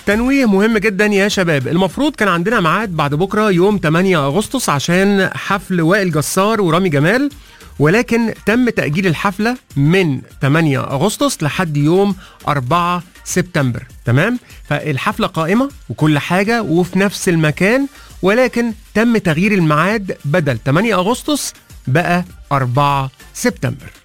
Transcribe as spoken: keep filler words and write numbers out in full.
تنويه مهم جدا يا شباب، المفروض كان عندنا ميعاد بعد بكره يوم ثمانية أغسطس عشان حفل وائل جسار ورامي جمال، ولكن تم تأجيل الحفلة من ثمانية أغسطس لحد يوم أربعة سبتمبر. تمام؟ فالحفلة قائمة وكل حاجة وفي نفس المكان، ولكن تم تغيير الميعاد، بدل ثمانية أغسطس بقى أربعة سبتمبر.